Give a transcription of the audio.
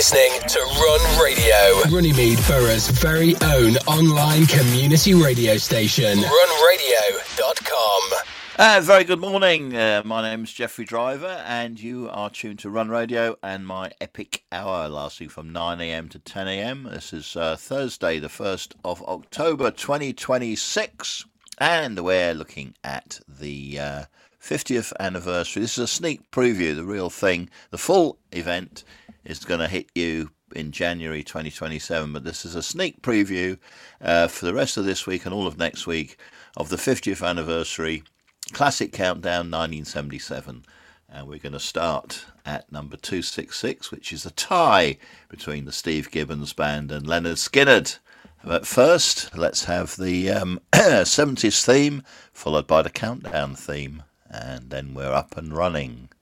listening to Run Radio, Runnymede Borough's very own online community radio station. runradio.com. Very good morning. My name's Jeffrey Driver, and you are tuned to Run Radio and my epic hour lasting from 9 a.m. to 10 a.m. This is Thursday, the 1st of October 2026, and we're looking at the 50th anniversary. This is a sneak preview. The real thing, the full event, is going to hit you in January 2027, but this is a sneak preview for the rest of this week and all of next week of the 50th anniversary Classic Countdown 1977. And we're going to start at number 266, which is a tie between the Steve Gibbons Band and Lynyrd Skynyrd. But first, let's have the 70s theme, followed by the countdown theme, and then we're up and running.